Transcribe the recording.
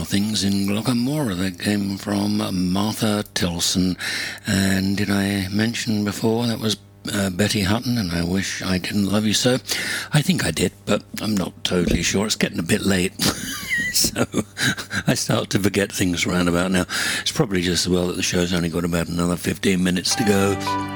Are Things in Glockamora. That came from Martha Tilson. And did I mention before that was Betty Hutton, and I Wish I Didn't Love You So? I think I did, but I'm not totally sure. It's getting a bit late. So I start to forget things around about now. It's probably just as well that the show's only got about another 15 minutes to go.